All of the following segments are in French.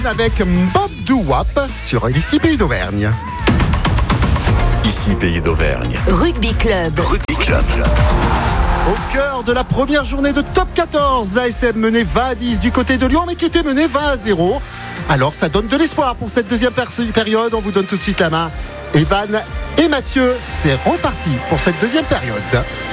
Avec Bob Douap sur Ici Pays d'Auvergne. Ici Pays d'Auvergne. Rugby Club. Rugby Club. Au cœur de la première journée de Top 14, l'ASM menait 20-10 du côté de Lyon, mais qui était mené 20-0. Alors ça donne de l'espoir pour cette deuxième période. On vous donne tout de suite la main. Evan et Mathieu, c'est reparti pour cette deuxième période.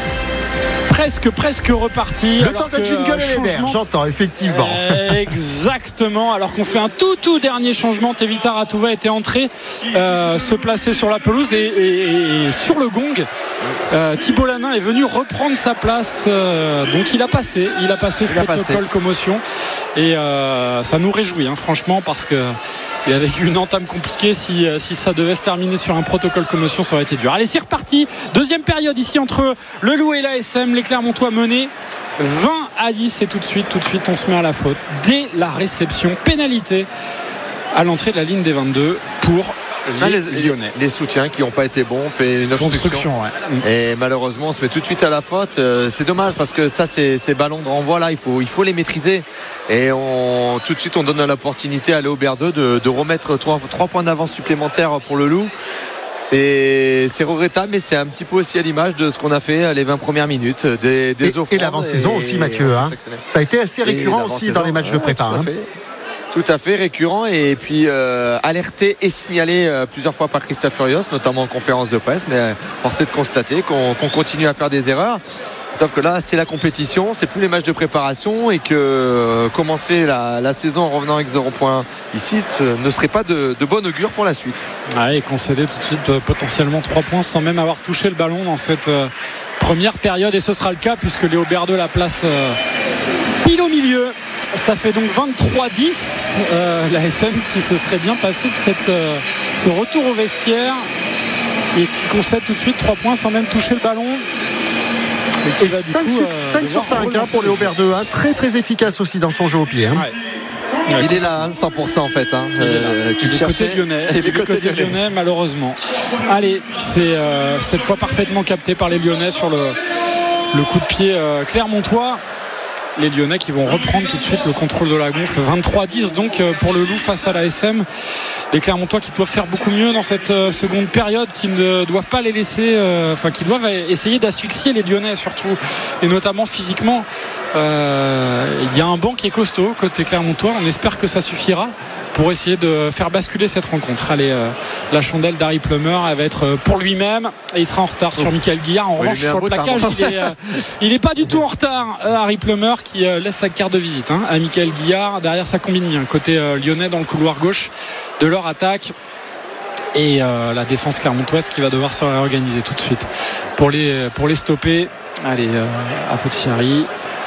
Presque reparti. Le temps d'un jingle et les nerfs, j'entends effectivement. Exactement. Alors qu'on fait un tout dernier changement. Tevita Ratouva était entré se placer sur la pelouse et sur le gong. Thibault Lanin est venu reprendre sa place. Donc il a passé ce protocole commotion et ça nous réjouit franchement, parce que et avec une entame compliquée, si ça devait se terminer sur un protocole commotion, ça aurait été dur. Allez, c'est reparti. Deuxième période ici entre le Loup et l'ASM. Les Clermontois menés 20-10 et tout de suite on se met à la faute dès la réception. Pénalité à l'entrée de la ligne des 22 pour les Lyonnais. Les soutiens qui n'ont pas été bons, on fait une obstruction. Et malheureusement on se met tout de suite à la faute. C'est dommage, parce que ça, ces ballons de renvoi là, il faut les maîtriser. Et tout de suite on donne l'opportunité à Léo Berdeux de remettre 3 points d'avance supplémentaires pour le Loup. C'est regrettable, mais c'est un petit peu aussi à l'image de ce qu'on a fait les 20 premières minutes des offrandes. Et l'avant-saison aussi, Mathieu. Ça a été assez récurrent aussi dans les matchs de prépa. Tout à fait récurrent, et puis alerté et signalé plusieurs fois par Christophe Furios, notamment en conférence de presse, mais force est de constater qu'on continue à faire des erreurs. Sauf que là, c'est la compétition, c'est plus les matchs de préparation, et que commencer la saison en revenant avec 0 points ici ne serait pas de bon augure pour la suite. Et concéder tout de suite potentiellement 3 points sans même avoir touché le ballon dans cette première période, et ce sera le cas puisque Léo Berdeux la place pile au milieu. Ça fait donc 23-10. La SM qui se serait bien passé de ce retour au vestiaire et qui concède tout de suite 3 points sans même toucher le ballon. Et 5 sur 5 pour Léo Berdeux, très efficace aussi dans son jeu au pied. Il est là, 100% en fait. Du côté lyonnais, malheureusement. Allez, c'est cette fois parfaitement capté par les Lyonnais sur le coup de pied clermontois. Les Lyonnais qui vont reprendre tout de suite le contrôle de la gonfle. 23-10 donc pour le Loup face à la SM. Les Clermontois qui doivent faire beaucoup mieux dans cette seconde période, qui ne doivent pas les laisser, qui doivent essayer d'asphyxier les Lyonnais surtout, et notamment physiquement. Il y a un banc qui est costaud côté Clermontois. On espère que ça suffira pour essayer de faire basculer cette rencontre. Allez, la chandelle d'Harry Plummer, elle va être pour lui-même, et il sera en retard sur Michael Guillard. En revanche, sur le plaquage, il n'est pas du tout en retard. Harry Plummer qui laisse sa carte de visite à Michael Guillard. Derrière, ça combine bien côté lyonnais dans le couloir gauche de leur attaque. Et la défense clermontoise qui va devoir se réorganiser tout de suite pour les stopper. Allez, Apoxiari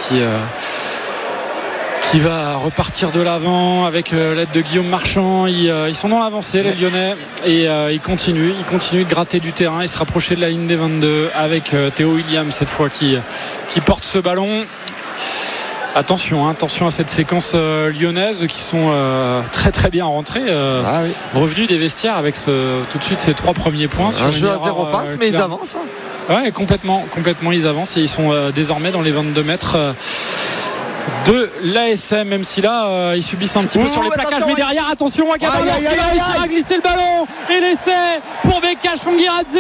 qui va repartir de l'avant avec l'aide de Guillaume Marchand. Ils sont dans l'avancée, les Lyonnais, et ils continuent de gratter du terrain et se rapprocher de la ligne des 22 avec Théo Williams cette fois qui porte ce ballon. Attention à cette séquence lyonnaise qui sont très bien rentrés, revenus des vestiaires avec tout de suite ces 3 premiers points. Un jeu à 0 passe, mais ils avancent. Ouais, complètement ils avancent, et ils sont désormais dans les 22 mètres de l'ASM, même si là ils subissent un petit peu sur les plaquages, mais derrière attention à Gabalor qui va réussir à glisser le ballon, et l'essai pour Bekash Fongiradze.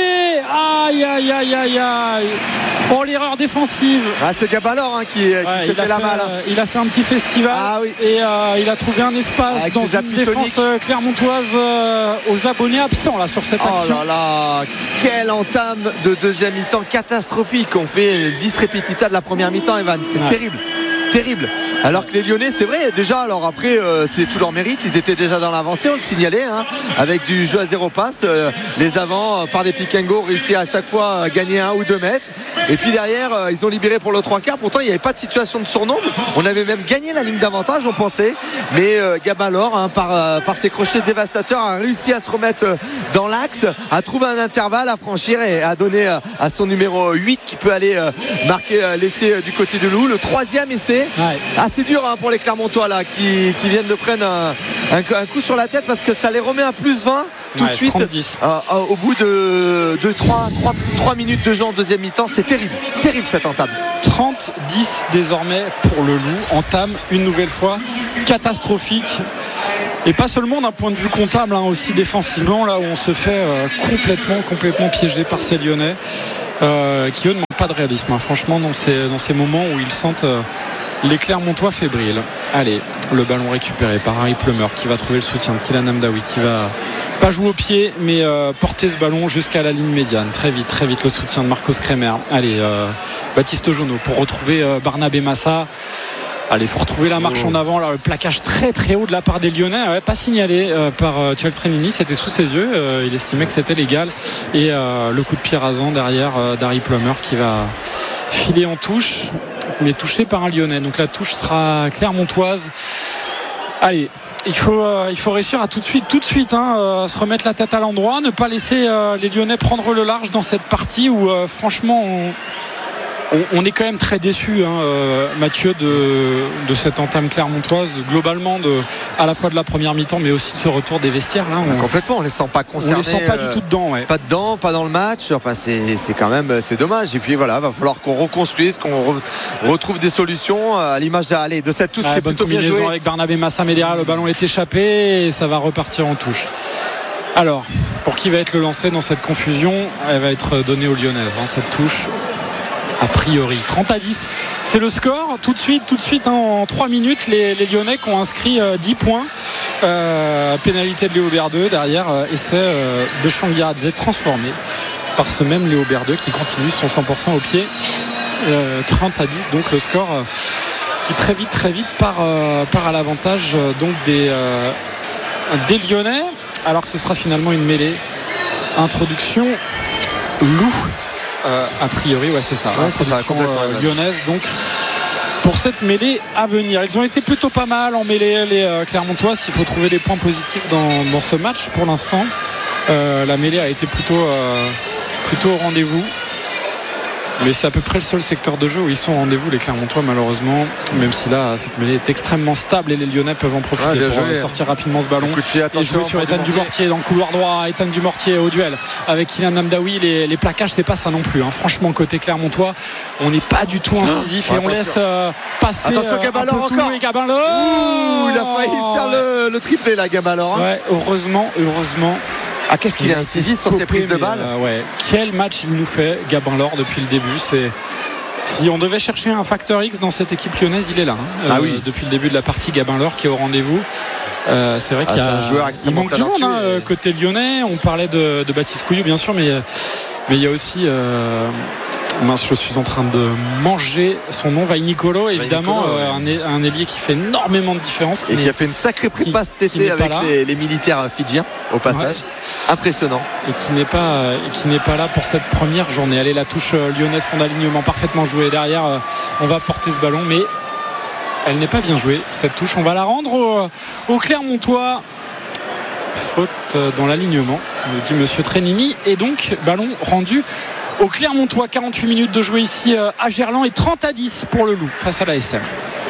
Aïe. Oh, l'erreur défensive. C'est Gabalor qui s'est fait la malle. Il a fait un petit festival et il a trouvé un espace avec dans une défense clermontoise aux abonnés absents là sur cette action. Oh là là, quelle entame de deuxième mi-temps catastrophique. On fait vice repetita de la première mi-temps, Evan. C'est terrible. Alors que les Lyonnais, c'est vrai, déjà, alors après c'est tout leur mérite, ils étaient déjà dans l'avancée, on le signalait, avec du jeu à 0 passe, les avants par des pick and go réussissent à chaque fois à gagner 1 ou 2 mètres, et puis derrière ils ont libéré pour le 3 quarts. Pourtant il n'y avait pas de situation de surnombre, on avait même gagné la ligne d'avantage, on pensait, mais Gabalor par ses crochets dévastateurs a réussi à se remettre dans l'axe, a trouvé un intervalle à franchir et a donné à son numéro 8 qui peut aller marquer l'essai du côté de Loup, le 3e essai. C'est dur pour les Clermontois là qui viennent de prendre un coup sur la tête, parce que ça les remet à plus 20 tout de suite au bout de 3 minutes de jeu en deuxième mi-temps. C'est terrible cette entame. 30-10 désormais pour le Loup, entame une nouvelle fois catastrophique. Et pas seulement d'un point de vue comptable, aussi défensivement, là où on se fait complètement piégé par ces Lyonnais qui eux ne manquent pas de réalisme, franchement, dans ces moments où ils sentent les Clermontois fébriles. Allez, le ballon récupéré par Harry Plummer qui va trouver le soutien de Kylian Hamdaoui, qui va pas jouer au pied mais porter ce ballon jusqu'à la ligne médiane. Très vite le soutien de Marcos Kremer. Allez, Baptiste Jonot pour retrouver Barnabé Massa. Allez, il faut retrouver la marche en avant. Là, le plaquage très haut de la part des Lyonnais, pas signalé par Tcheltrenini, c'était sous ses yeux, il estimait que c'était légal. Et le coup de pied rasant derrière d'Harry Plummer qui va filer en touche, mais touché par un Lyonnais. Donc la touche sera clermontoise. Allez, il faut réussir à tout de suite se remettre la tête à l'endroit, ne pas laisser les Lyonnais prendre le large dans cette partie où franchement on est quand même très déçu, Mathieu, de cette entame clermontoise globalement, à la fois de la première mi-temps mais aussi de ce retour des vestiaires là. Complètement, on les sent pas concernés, on les sent pas du tout dedans, pas dans le match. Enfin c'est quand même, c'est dommage. Et puis voilà, va falloir qu'on reconstruise, qu'on retrouve des solutions à l'image de cette touche qui est plutôt bien jouée avec Barnabé Massa, mais derrière le ballon est échappé et ça va repartir en touche. Alors, pour qui va être le lancé dans cette confusion? Elle va être donnée aux Lyonnaises, cette touche. A priori 30-10, c'est le score tout de suite, en 3 minutes les Lyonnais qui ont inscrit 10 points, pénalité de Léo Berdeux derrière, essai de Changiradze transformé par ce même Léo Berdeux qui continue son 100% au pied. 30-10, donc le score qui très vite part à l'avantage donc des Lyonnais, alors que ce sera finalement une mêlée. Introduction Lou. A priori, c'est ça. C'est ça, lyonnaise. Donc, pour cette mêlée à venir, ils ont été plutôt pas mal en mêlée, les Clermontois. S'il faut trouver des points positifs dans ce match, pour l'instant, la mêlée a été plutôt au rendez-vous. Mais c'est à peu près le seul secteur de jeu où ils sont au rendez-vous, les Clermontois, malheureusement. Même si là, cette mêlée est extrêmement stable et les Lyonnais peuvent en profiter pour sortir rapidement ce ballon. Et jouer sur Ethan Dumortier dans le couloir droit. Ethan Dumortier au duel avec Kylian Hamdaoui. Les plaquages, c'est pas ça non plus. Franchement, côté Clermontois, on n'est pas du tout incisif et on laisse passer. Attention, Gabalor encore. Et Gabalor. Il a failli faire le triplé là, Gabalor. Heureusement. Qu'est-ce qu'il est incisif sur ses prises de balles. Quel match il nous fait, Gabin Laure, depuis le début. Si on devait chercher un facteur X dans cette équipe lyonnaise, il est là. Depuis le début de la partie, Gabin Laure qui est au rendez-vous. C'est vrai qu'il y a un joueur extrêmement manque du monde côté lyonnais. On parlait de Baptiste Couillou, bien sûr, mais il y a aussi je suis en train de manger son nom, Vainicolo, évidemment, un ailier qui fait énormément de différence et qui a fait une sacrée prépa cet été avec les militaires fidjiens au passage, impressionnant, et qui n'est pas là pour cette première journée. Allez, la touche lyonnaise, fond d'alignement parfaitement jouée derrière, on va porter ce ballon mais elle n'est pas bien jouée cette touche. On va la rendre au Clermontois. Faute dans l'alignement, me dit monsieur Trenini, et donc ballon rendu au Clermontois. 48 minutes de jouer ici à Gerland et 30-10 pour le Loup face à l'ASM.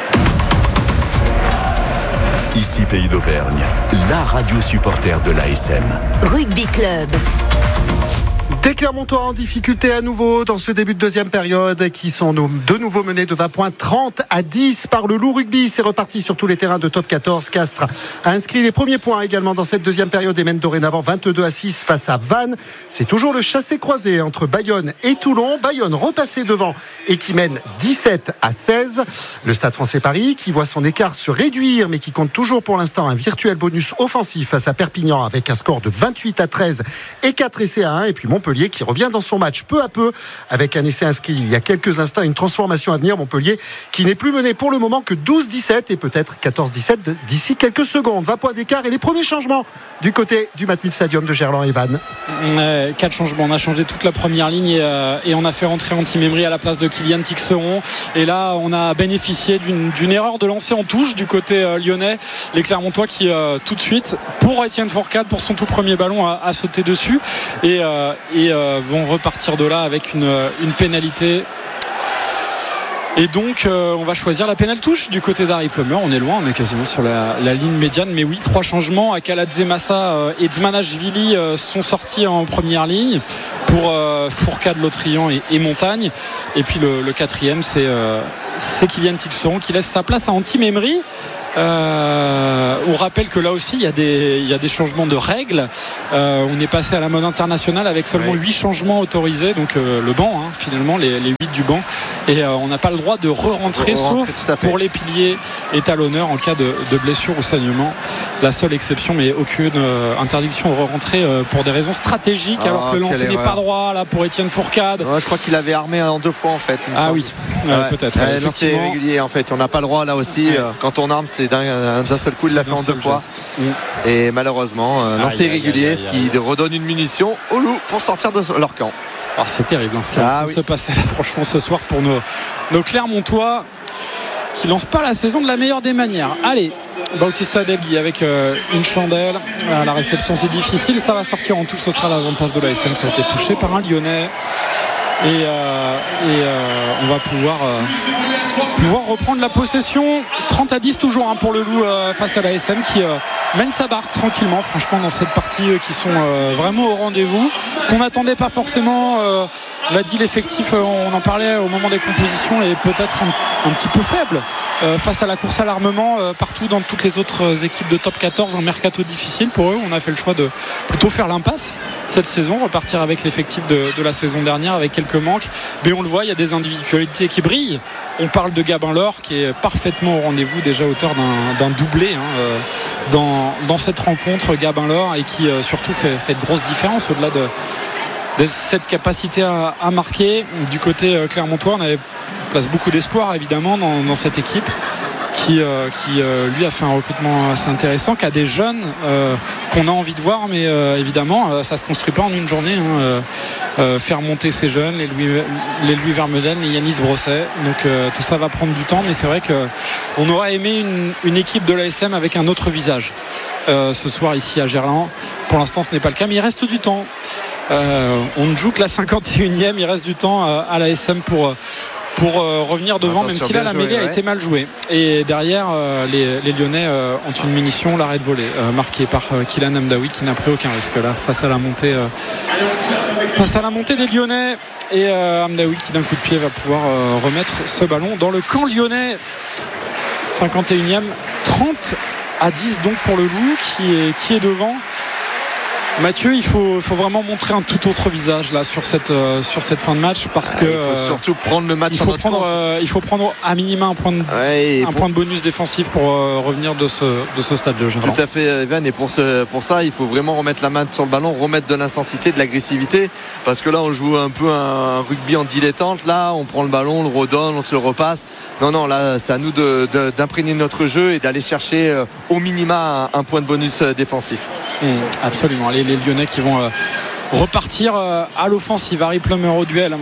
Ici Pays d'Auvergne, la radio supporter de l'ASM. Rugby Club. Des Clermontois en difficulté à nouveau dans ce début de deuxième période, qui sont de nouveau menés de 20 points, 30-10 par le Loup Rugby. C'est reparti sur tous les terrains de top 14. Castres a inscrit les premiers points également dans cette deuxième période et mène dorénavant 22-6 face à Vannes. C'est toujours le chassé-croisé entre Bayonne et Toulon. Bayonne repassé devant et qui mène 17-16. Le Stade Français Paris qui voit son écart se réduire mais qui compte toujours pour l'instant un virtuel bonus offensif face à Perpignan avec un score de 28-13 et 4 essais à 1. Et puis Montpellier qui revient dans son match peu à peu avec un essai inscrit il y a quelques instants, une transformation à venir. Montpellier qui n'est plus mené pour le moment que 12-17 et peut-être 14-17 d'ici quelques secondes. 20 points d'écart et les premiers changements du côté du Matmut Stadium de Gerland et Vannes. 4 changements, on a changé toute la première ligne et on a fait rentrer Anti-Memri à la place de Kylian Tixeron, et là on a bénéficié d'une erreur de lancer en touche du côté lyonnais. Les Clermontois qui tout de suite, pour Étienne Fourcade, pour son tout premier ballon, a sauté dessus et vont repartir de là avec une pénalité. Et donc on va choisir la pénale touche du côté d'Harry Plummer. On est loin, on est quasiment sur la ligne médiane, mais oui, 3 changements. Akaladze Massa et Dzmanashvili sont sortis en première ligne pour Fourcade, Lotrian et Montagne. Et puis le quatrième, c'est Kylian Tixeron qui laisse sa place à Anti-Memri. On rappelle que là aussi il y a des changements de règles. On est passé à la mode internationale avec seulement 8 changements autorisés, donc le banc, finalement les 8 du banc, et on n'a pas le droit de re-rentrer sauf pour les piliers et talonneurs en cas de blessure ou saignement. La seule exception, mais aucune interdiction de re-rentrer pour des raisons stratégiques, alors que le lancer n'est pas droit là pour Étienne Fourcade. Je crois qu'il avait armé en 2 fois en fait. Peut-être. Lancer régulier en fait, on n'a pas le droit là aussi. Quand on arme, c'est d'un seul coup, il l'a fait en 2 fois. Et malheureusement, lancer régulier, ce qui redonne une munition aux Loups pour sortir de leur camp. C'est terrible ce qui va se passer là, franchement, ce soir pour nos Clermontois qui lancent pas la saison de la meilleure des manières. Allez, Bautista Delgui avec une chandelle. La réception, c'est difficile, ça va sortir en touche, ce sera l'avantage de l'ASM. Ça a été touché par un Lyonnais. Et on va pouvoir reprendre la possession. 30-10 toujours pour le Loup face à l'ASM qui mène sa barque tranquillement, franchement, dans cette partie qui sont vraiment au rendez-vous, qu'on n'attendait pas forcément. L'a dit l'effectif, on en parlait au moment des compositions, et peut-être un petit peu faible face à la course à l'armement partout dans toutes les autres équipes de top 14. Un mercato difficile pour eux. On a fait le choix de plutôt faire l'impasse cette saison, repartir avec l'effectif de la saison dernière avec quelques manques, mais on le voit, il y a des individualités qui brillent. On parle de Gabin Laure qui est parfaitement au rendez-vous, déjà auteur d'un doublé dans cette rencontre, Gabin Laure, et qui surtout fait de grosses différences au-delà de cette capacité à marquer. Du côté clermontois, on place beaucoup d'espoir évidemment dans cette équipe qui lui a fait un recrutement assez intéressant, qui a des jeunes qu'on a envie de voir, mais évidemment ça se construit pas en une journée, faire monter ces jeunes, les Louis Vermeulen, les Yanis Brosset, donc tout ça va prendre du temps, mais c'est vrai qu'on aurait aimé une équipe de l'ASM avec un autre visage ce soir ici à Gerland. Pour l'instant ce n'est pas le cas, mais il reste du temps. On ne joue que la 51e, il reste du temps à l'ASM pour revenir devant, même si là la mêlée a été mal jouée. Et derrière les Lyonnais ont une munition, l'arrêt de volée marqué par Kylian Amdaoui, qui n'a pris aucun risque là face à la montée des Lyonnais, et Amdaoui qui d'un coup de pied va pouvoir remettre ce ballon dans le camp lyonnais. 51e, 30-10 donc pour le Loup qui est devant. Mathieu, il faut vraiment montrer un tout autre visage là sur cette fin de match, parce que il faut surtout prendre le match il faut prendre à minima un point de bonus défensif pour revenir de ce stade de Gerland. Tout à fait, Evan, et pour ça il faut vraiment remettre la main sur le ballon, remettre de l'intensité, de l'agressivité, parce que là on joue un peu un rugby en dilettante. Là on prend le ballon, on le redonne, on se le repasse. Non, là c'est à nous d'imprégner notre jeu et d'aller chercher au minima un point de bonus défensif. Absolument. Les Lyonnais qui vont repartir à l'offensive. Harry Plummer au duel,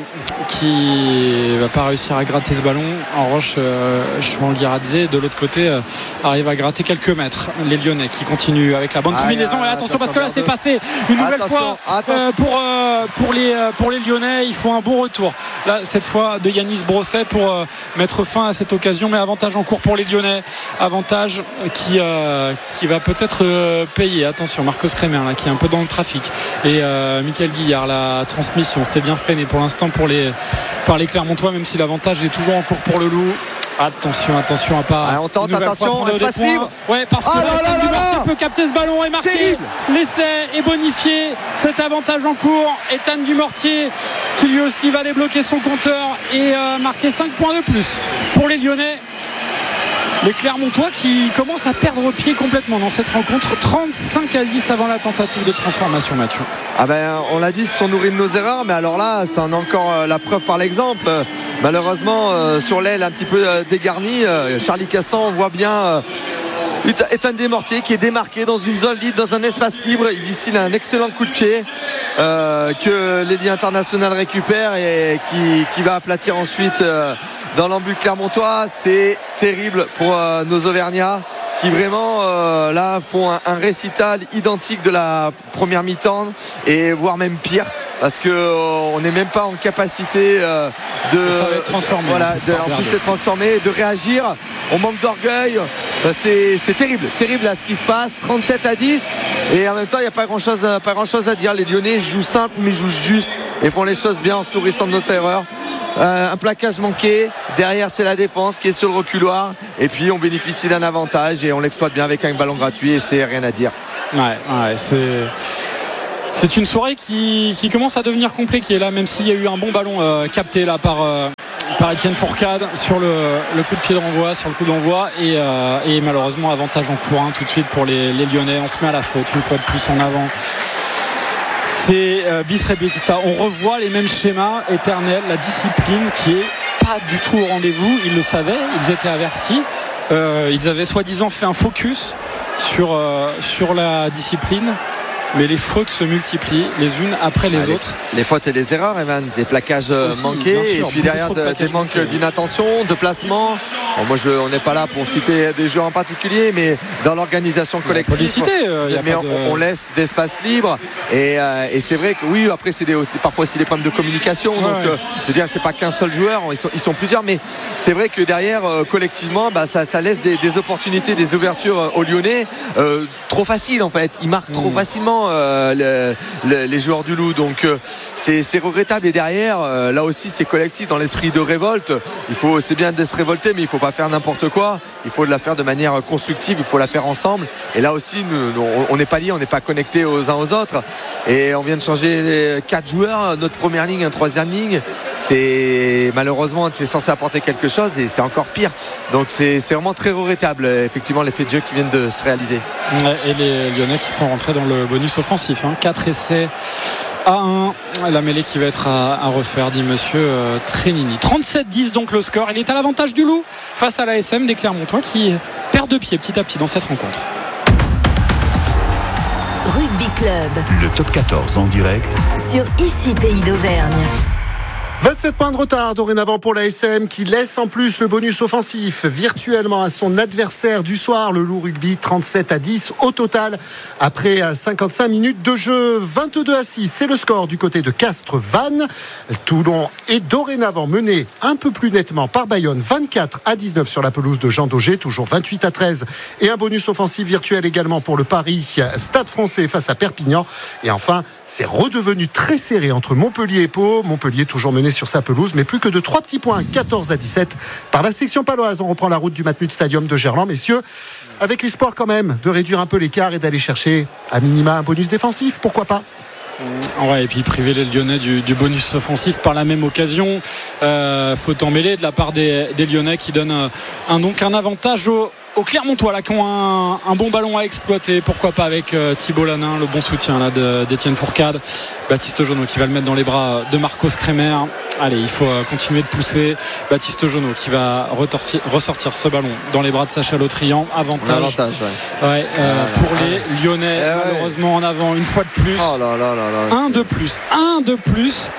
qui va pas réussir à gratter ce ballon. En revanche, Chouan-Guiradze de l'autre côté arrive à gratter quelques mètres. Les Lyonnais qui continuent avec la bonne combinaison. Et attention, parce que là c'est passé une nouvelle fois pour les Lyonnais. Il faut un bon retour là cette fois de Yanis Brosset pour mettre fin à cette occasion, mais avantage en cours pour les Lyonnais, avantage qui va peut-être payer. Attention, Marcos Kremer là qui est un peu dans le trafic, et Michael Guillard, la transmission c'est bien freiné pour l'instant par les Clermontois, même si l'avantage est toujours en cours pour le Loup. Attention à pas. On tente, attention, espace libre. Ouais, parce que Ethan peut capter ce ballon et marquer. L'essai est bonifié. Cet avantage en cours. Ethan Dumortier qui lui aussi va débloquer son compteur et marquer 5 points de plus pour les Lyonnais. Les Clermontois qui commencent à perdre pied complètement dans cette rencontre. 35-10 avant la tentative de transformation, Mathieu. On l'a dit, se sont nourris de nos erreurs, mais alors là, c'est encore la preuve par l'exemple. Malheureusement, sur l'aile un petit peu dégarnie, Charlie Cassan, on voit bien Ethan Dumortier qui est démarqué dans une zone libre, dans un espace libre. Il distille un excellent coup de pied que l'Élie International récupère et qui va aplatir ensuite dans l'embut clermontois. C'est terrible pour nos Auvergnats qui vraiment là font un récital identique de la première mi-temps, et voire même pire, parce qu'on n'est même pas en capacité de s'être transformé, de réagir. On manque d'orgueil. C'est terrible là ce qui se passe. 37-10, et en même temps il n'y a pas grand chose à dire. Les Lyonnais jouent simple mais jouent juste et font les choses bien en se nourrissant de notre erreur. un plaquage manqué. Derrière, c'est la défense qui est sur le reculoir. Et puis, on bénéficie d'un avantage et on l'exploite bien avec un ballon gratuit. Et c'est rien à dire. Ouais, c'est une soirée qui commence à devenir compliquée là, même s'il y a eu un bon ballon capté là par Étienne Fourcade sur le coup de pied de renvoi, sur le coup d'envoi et malheureusement avantage en cours tout de suite pour les Lyonnais. On se met à la faute une fois de plus en avant. C'est bis repetita. On revoit les mêmes schémas éternels, la discipline qui est pas du tout au rendez-vous. Ils le savaient, ils étaient avertis. Ils avaient soi-disant fait un focus sur la discipline. Mais les fautes se multiplient les unes après les autres. Les fautes et les erreurs, Evan, des plaquages manqués sûr, et puis derrière des manques d'inattention, de placement. Bon, moi, on n'est pas là pour citer des joueurs en particulier, mais dans l'organisation collective, on laisse d'espace libre. Et c'est vrai que oui, après c'est parfois aussi des problèmes de communication. Ouais. Donc, je veux dire, c'est pas qu'un seul joueur, ils sont plusieurs, mais c'est vrai que derrière, collectivement, ça laisse des opportunités, des ouvertures aux Lyonnais trop faciles en fait. Ils marquent trop facilement. Les joueurs du Loup, donc c'est regrettable. Et derrière, là aussi, c'est collectif dans l'esprit de révolte. C'est bien de se révolter, mais il ne faut pas faire n'importe quoi. Il faut la faire de manière constructive. Il faut la faire ensemble. Et là aussi, on n'est pas liés, on n'est pas connectés aux uns aux autres. Et on vient de changer 4 joueurs, notre première ligne, un troisième ligne. Malheureusement, c'est censé apporter quelque chose et c'est encore pire. Donc c'est vraiment très regrettable, effectivement, l'effet de jeu qui viennent de se réaliser. Et les Lyonnais qui sont rentrés dans le bonus offensif, 4 essais à 1, la mêlée qui va être à refaire, dit monsieur Trénini. 37-10 donc le score. Il est à l'avantage du Loup face à l'ASM des Clermontois qui perd de pied petit à petit dans cette rencontre. Rugby Club, le top 14 en direct sur ICI Pays d'Auvergne. 27 points de retard dorénavant pour l'ASM qui laisse en plus le bonus offensif virtuellement à son adversaire du soir, le Loup Rugby. 37-10 au total après 55 minutes de jeu. 22-6, c'est le score du côté de Castres-Vannes. Toulon est dorénavant mené un peu plus nettement par Bayonne, 24-19 sur la pelouse de Jean Daugé, toujours 28-13 et un bonus offensif virtuel également pour le Paris Stade Français face à Perpignan. Et enfin, c'est redevenu très serré entre Montpellier et Pau. Montpellier toujours mené sur sa pelouse, mais plus que de 3 petits points, 14-17 par la section paloise. On reprend la route du Matmut Stadium de Gerland, messieurs, avec l'espoir quand même de réduire un peu l'écart et d'aller chercher à minima un bonus défensif, pourquoi pas. Ouais, et puis priver les Lyonnais du bonus offensif par la même occasion. Faute en mêlée de la part des Lyonnais qui donnent un avantage aux Clermontois là, qui ont un bon ballon à exploiter, pourquoi pas avec Thibault Lanin, le bon soutien là d'Étienne Fourcade. Baptiste Jonot qui va le mettre dans les bras de Marcos Kremer. Allez, il faut continuer de pousser. Baptiste Jonot qui va ressortir ce ballon dans les bras de Sacha Lautrian. Avantage ouais. Pour les Lyonnais, malheureusement en avant une fois de plus. Oh là là là là. Un de plus.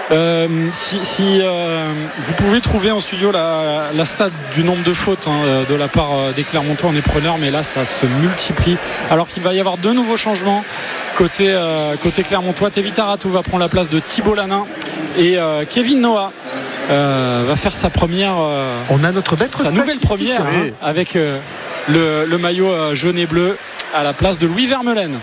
Si vous pouvez trouver en studio la stat du nombre de fautes de la part des Clermontois, on est preneur, mais là ça se multiplie alors qu'il va y avoir 2 nouveaux changements côté Clermontois. Tevita Ratou va prendre la place de Thibault Lanin et Kevin Noah va faire sa première on a notre sa nouvelle première avec le maillot jaune et bleu à la place de Louis Vermeulen.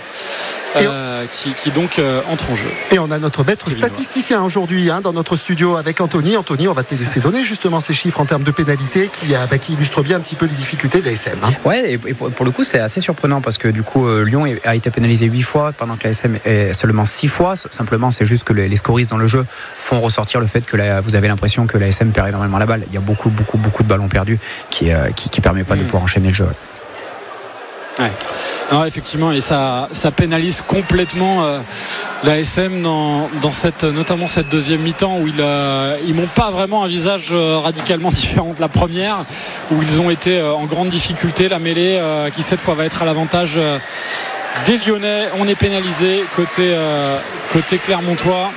Qui donc entre en jeu. Et on a notre maître statisticien aujourd'hui dans notre studio avec Anthony. Anthony, on va te laisser donner justement ces chiffres en termes de pénalité qui illustrent bien un petit peu les difficultés de l'ASM. Ouais, et pour le coup c'est assez surprenant parce que du coup Lyon a été pénalisé 8 fois pendant que l'ASM est seulement 6 fois. Simplement c'est juste que les scoristes dans le jeu font ressortir le fait que vous avez l'impression que l'ASM perd énormément la balle. Il y a beaucoup de ballons perdus qui permet pas de pouvoir enchaîner le jeu. Ouais. Non, effectivement, et ça pénalise complètement l'ASM notamment cette deuxième mi-temps où ils n'ont pas vraiment un visage radicalement différent de la première, où ils ont été en grande difficulté. La mêlée qui cette fois va être à l'avantage des Lyonnais. On est pénalisé côté Clermontois.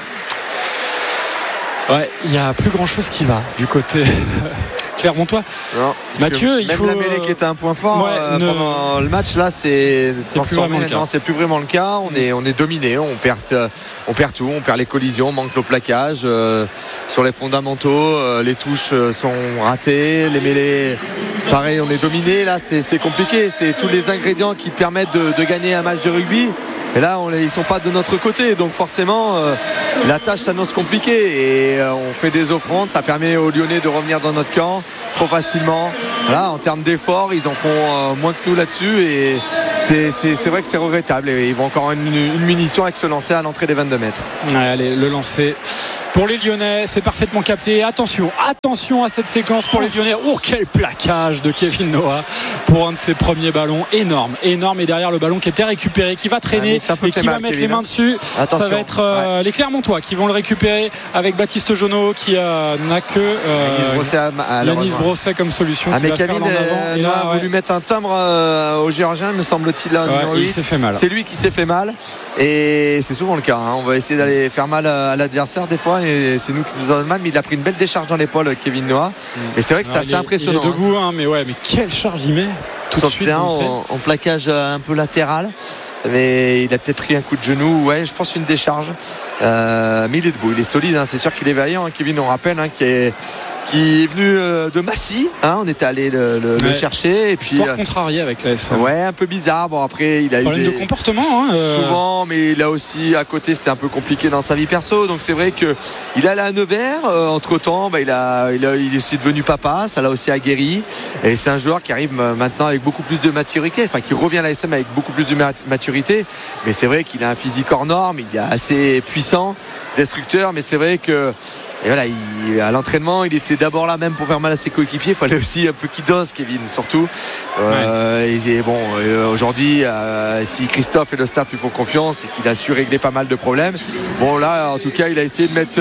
Ouais, il n'y a plus grand chose qui va du côté Clermontois. Non, Mathieu, il faut. Même la mêlée qui était un point fort pendant le match, là, c'est plus vraiment le cas. Non, c'est plus vraiment le cas. On est dominé, on perd tout, on perd les collisions, on manque le plaquage sur les fondamentaux, les touches sont ratées, les mêlées, pareil, on est dominé. Là, c'est compliqué. C'est tous les ingrédients qui te permettent de gagner un match de rugby. Et là, ils sont pas de notre côté, donc forcément, la tâche s'annonce compliquée. Et on fait des offrandes, ça permet aux Lyonnais de revenir dans notre camp trop facilement. Voilà, en termes d'efforts, ils en font moins que nous là-dessus. Et c'est vrai que c'est regrettable. Et ils vont encore une munition avec ce lancer à l'entrée des 22 mètres. Ouais, allez, le lancer pour les Lyonnais, c'est parfaitement capté. Attention à cette séquence pour les Lyonnais. Oh, quel plaquage de Kevin Noah pour un de ses premiers ballons. Énorme. Et derrière le ballon qui était récupéré, qui va traîner et qui va mettre les mains dessus. Attention. Ça va être les Clermontois qui vont le récupérer avec Baptiste Jonot qui n'a que Yanis Brosset comme solution. Mais Kevin Noah a voulu mettre un timbre au Géorgien, me semble-t-il. Il s'est fait mal. C'est lui qui s'est fait mal. Et c'est souvent le cas. On va essayer d'aller faire mal à l'adversaire des fois. Et c'est nous qui nous avons mal, mais il a pris une belle décharge dans l'épaule, Kevin Noah. Et c'est vrai que c'était assez impressionnant. Il est debout, mais quelle charge il met tout de suite en plaquage un peu latéral. Mais il a peut-être pris un coup de genou, je pense une décharge. Mais il est debout, il est solide, c'est sûr qu'il est vaillant. Kevin, on rappelle, qui est venu de Massy, on était allé le chercher et puis histoire contrariée avec la SM. Un peu bizarre. Bon, après il a problème eu de comportement souvent, mais il a aussi à côté, c'était un peu compliqué dans sa vie perso, donc c'est vrai que il allait à Nevers, entre temps il est aussi devenu papa, ça l'a aussi aguerri, et c'est un joueur qui arrive maintenant avec beaucoup plus de maturité, qui revient à la SM avec beaucoup plus de maturité, mais c'est vrai qu'il a un physique hors norme, il est assez puissant, destructeur, mais c'est vrai que à l'entraînement, il était d'abord là même pour faire mal à ses coéquipiers. Il fallait aussi un peu qu'il dose, Kevin, surtout. Aujourd'hui, si Christophe et le staff lui font confiance, c'est qu'il a su régler pas mal de problèmes. Bon, là, en tout cas, il a essayé de mettre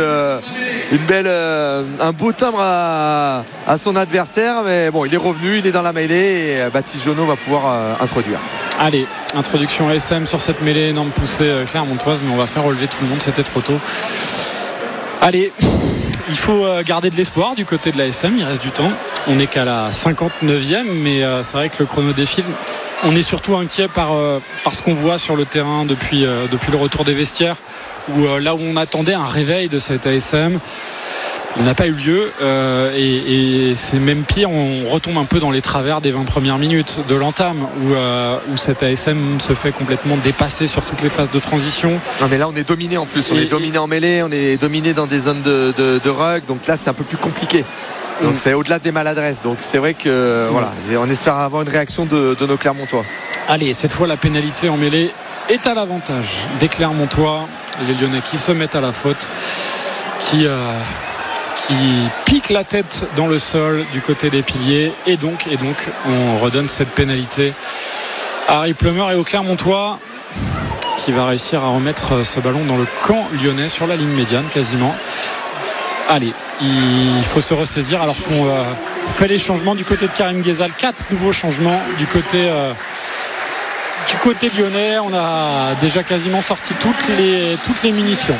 un beau timbre à son adversaire. Mais bon, il est revenu, il est dans la mêlée et Baptiste Jonot va pouvoir introduire. Allez, introduction SM sur cette mêlée, énorme poussée clermontoise, mais on va faire relever tout le monde, c'était trop tôt. Allez, il faut garder de l'espoir du côté de la SM, il reste du temps. On n'est qu'à la 59e, mais c'est vrai que le chrono défile. On est surtout inquiet par ce qu'on voit sur le terrain depuis le retour des vestiaires, où là où on attendait un réveil de cette ASM, il n'a pas eu lieu, et c'est même pire, on retombe un peu dans les travers des 20 premières minutes de l'entame, où cette ASM se fait complètement dépasser sur toutes les phases de transition. Non, mais là on est dominé en plus, on est dominé en mêlée, on est dominé dans des zones de rug, donc là c'est un peu plus compliqué. Donc c'est au-delà des maladresses, donc c'est vrai que on espère avoir une réaction de nos Clermontois. Allez, cette fois la pénalité en mêlée est à l'avantage des Clermontois, les Lyonnais qui se mettent à la faute, qui pique la tête dans le sol du côté des piliers, et donc on redonne cette pénalité à Harry Plummer et au Clermontois, qui va réussir à remettre ce ballon dans le camp lyonnais sur la ligne médiane quasiment. Allez, il faut se ressaisir alors qu'on fait les changements du côté de Karim Ghezal. 4 nouveaux changements du côté lyonnais. On a déjà quasiment sorti toutes les munitions.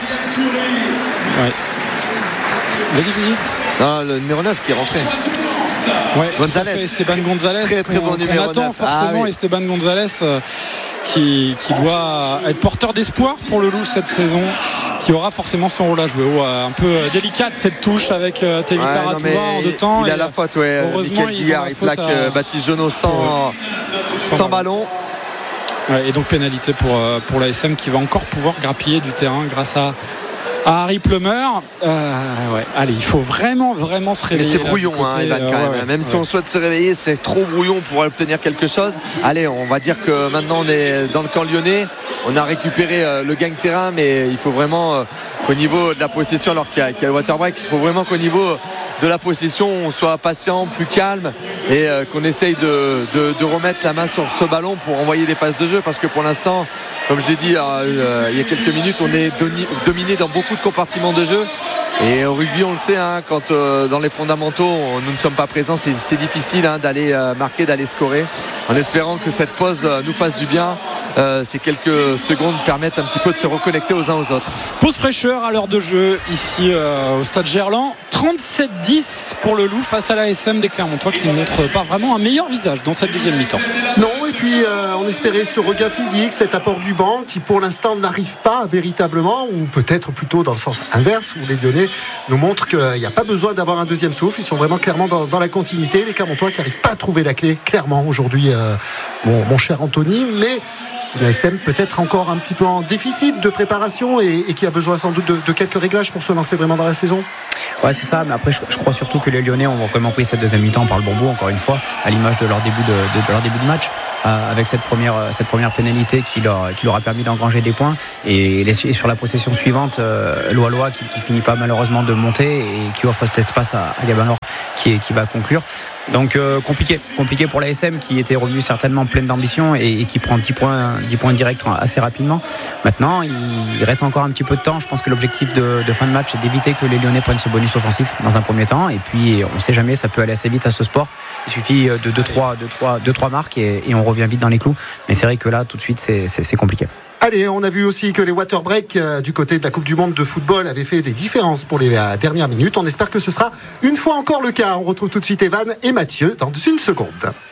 Non, le numéro 9 qui est rentré. Gonzalez. Esteban Gonzalez. Très bon numéro 9. Attend forcément Esteban Gonzalez qui doit être porteur d'espoir pour le Loup cette saison, qui aura forcément son rôle à jouer. Un peu délicate cette touche avec Tevita Ratouva en 2 temps. Il a la faute, heureusement il plaque Baptiste Jonot sans ballon. Et donc pénalité pour la SM qui va encore pouvoir grappiller du terrain grâce à Harry Plummer. Allez, il faut vraiment se réveiller. Mais c'est brouillon, Evan, quand même. Même si on souhaite se réveiller, c'est trop brouillon pour obtenir quelque chose. Allez, on va dire que maintenant on est dans le camp lyonnais. On a récupéré le gain de terrain, mais il faut vraiment qu'au niveau de la possession, alors qu'il y a le water break, il faut vraiment qu'au niveau de la possession on soit patient, plus calme, et qu'on essaye de remettre la main sur ce ballon pour envoyer des phases de jeu, parce que pour l'instant, comme je l'ai dit il y a quelques minutes, on est dominé dans beaucoup de compartiments de jeu, et au rugby on le sait, quand dans les fondamentaux nous ne sommes pas présents, c'est difficile d'aller marquer, d'aller scorer, en espérant que cette pause nous fasse du bien. Ces quelques secondes permettent un petit peu de se reconnecter aux uns aux autres. Pause fraîcheur à l'heure de jeu ici au stade Gerland. 37-10 pour le Loup face à la SM des Clermontois, qui ne montre pas vraiment un meilleur visage dans cette deuxième mi-temps. Non, et puis on espérait ce regain physique, cet apport du banc qui pour l'instant n'arrive pas véritablement, ou peut-être plutôt dans le sens inverse, où les Lyonnais nous montrent qu'il n'y a pas besoin d'avoir un deuxième souffle. Ils sont vraiment clairement dans la continuité. Les Clermontois qui n'arrivent pas à trouver la clé clairement aujourd'hui, mon cher Anthony, mais Une ASM peut-être encore un petit peu en déficit de préparation et qui a besoin sans doute de quelques réglages pour se lancer vraiment dans la saison. Ouais, c'est ça, mais après je crois surtout que les Lyonnais ont vraiment pris cette deuxième mi-temps par le bon bout, encore une fois, à l'image de leur début de match, avec cette première pénalité qui leur a permis d'engranger des points, et sur la possession suivante, Loa qui finit pas malheureusement de monter et qui offre cet espace à Gabin Lor qui va conclure. Donc compliqué pour l'ASM qui était revenu certainement pleine d'ambition et qui prend 10 points directs assez rapidement. Maintenant il reste encore un petit peu de temps. Je pense que l'objectif de fin de match c'est d'éviter que les Lyonnais prennent ce bonus offensif dans un premier temps, et puis on ne sait jamais, ça peut aller assez vite à ce sport. Il suffit de 2-3 marques et on revient vite dans les clous, mais c'est vrai que là tout de suite c'est compliqué. Allez, on a vu aussi que les water breaks du côté de la Coupe du Monde de football avaient fait des différences pour les dernières minutes. On espère que ce sera une fois encore le cas. On retrouve tout de suite Evan et Mathieu dans une seconde.